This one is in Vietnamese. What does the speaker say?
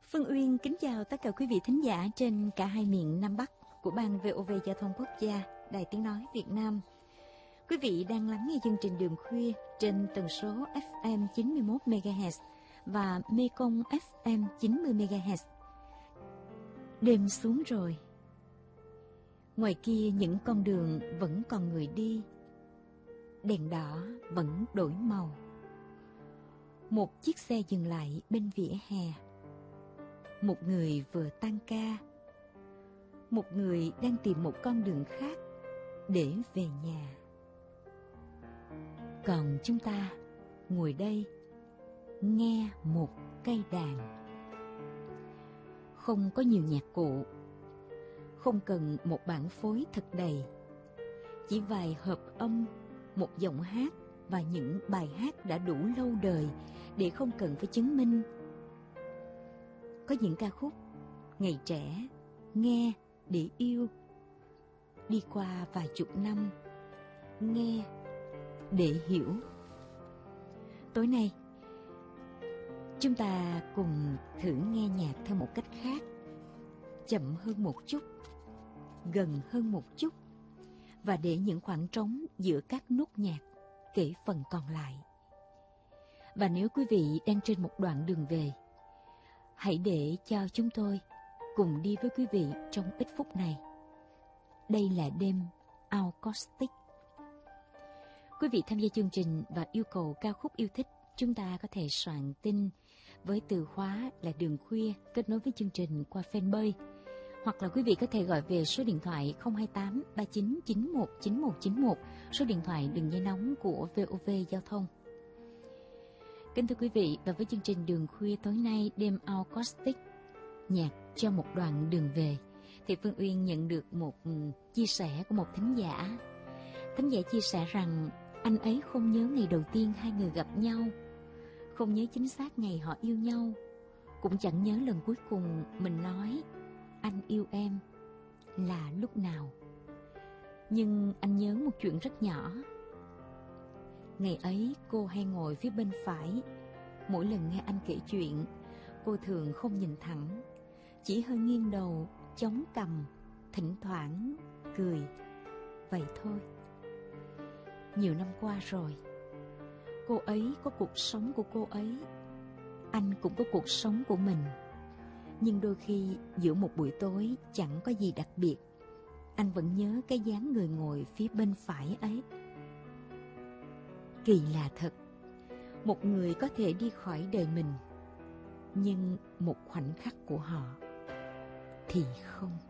Phương Uyên kính chào tất cả quý vị thính giả trên cả hai miền Nam Bắc của ban VOV Giao thông Quốc gia, Đài Tiếng Nói Việt Nam. Quý vị đang lắng nghe chương trình Đường Khuya trên tần số FM 91 MHz và Mekong FM 90 MHz. Đêm xuống rồi. Ngoài kia những con đường vẫn còn người đi. Đèn đỏ vẫn đổi màu. Một chiếc xe dừng lại bên vỉa hè. Một người vừa tan ca. Một người đang tìm một con đường khác để về nhà. Còn chúng ta ngồi đây nghe một cây đàn. Không có nhiều nhạc cụ, không cần một bản phối thật đầy, chỉ vài hợp âm, một giọng hát và những bài hát đã đủ lâu đời để không cần phải chứng minh. Có những ca khúc ngày trẻ nghe để yêu, đi qua vài chục năm nghe để hiểu. Tối nay chúng ta cùng thử nghe nhạc theo một cách khác, chậm hơn một chút, gần hơn một chút, và để những khoảng trống giữa các nốt nhạc kể phần còn lại. Và nếu quý vị đang trên một đoạn đường về, hãy để cho chúng tôi cùng đi với quý vị trong ít phút này. Đây là đêm acoustic. Quý vị tham gia chương trình và yêu cầu ca khúc yêu thích, chúng ta có thể soạn tin với từ khóa là Đường Khuya kết nối với chương trình qua fanpage, hoặc là quý vị có thể gọi về số điện thoại 028 39 91 9191, số điện thoại đường dây nóng của VOV Giao thông. Kính thưa quý vị, và với chương trình Đường Khuya tối nay, đêm acoustic, nhạc cho một đoạn đường về, thì Phương Uyên nhận được một chia sẻ của một thính giả. Thính giả chia sẻ rằng anh ấy không nhớ ngày đầu tiên hai người gặp nhau, không nhớ chính xác ngày họ yêu nhau, cũng chẳng nhớ lần cuối cùng mình nói anh yêu em là lúc nào. Nhưng anh nhớ một chuyện rất nhỏ. Ngày ấy cô hay ngồi phía bên phải. Mỗi lần nghe anh kể chuyện, cô thường không nhìn thẳng, chỉ hơi nghiêng đầu, chống cằm, thỉnh thoảng cười. Vậy thôi. Nhiều năm qua rồi, cô ấy có cuộc sống của cô ấy, anh cũng có cuộc sống của mình. Nhưng đôi khi giữa một buổi tối chẳng có gì đặc biệt, anh vẫn nhớ cái dáng người ngồi phía bên phải ấy. Kỳ lạ thật, một người có thể đi khỏi đời mình, nhưng một khoảnh khắc của họ thì không.